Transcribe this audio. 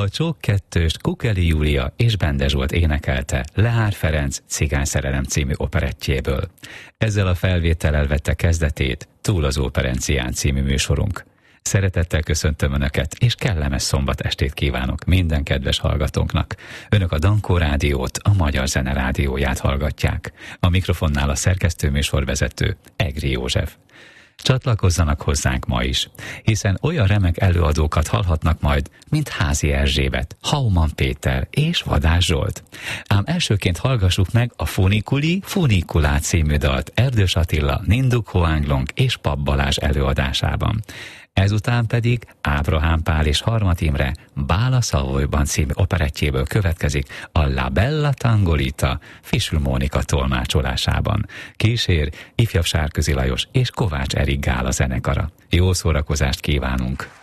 A Csók kettőst Kukeli Júlia és Bende Zsolt énekelte Lehár Ferenc Cigányszerelem című operettjéből. Ezzel a felvétellel vette kezdetét Túl az Óperencián című műsorunk. Szeretettel köszöntöm Önöket, és kellemes szombat estét kívánok minden kedves hallgatónknak. Önök a Dankó Rádiót, a Magyar Zene Rádióját hallgatják. A mikrofonnál a szerkesztő műsorvezető Egri József. Csatlakozzanak hozzánk ma is, hiszen olyan remek előadókat hallhatnak majd, mint Házi Erzsébet, Hauman Péter és Vadás Zsolt. Ám elsőként hallgassuk meg a Funikuli Funikulá című dalt Erdős Attila, Ninduk Hoánglong és Papp Balázs előadásában. Ezután pedig Ábrahám Pál és Harmat Imre Bála Szavolyban című operettjéből következik a La Bella Tangolita Fisül Mónika tolmácsolásában. Kísér ifjabb Sárközi Lajos és Kovács Erik Gála zenekara. Jó szórakozást kívánunk!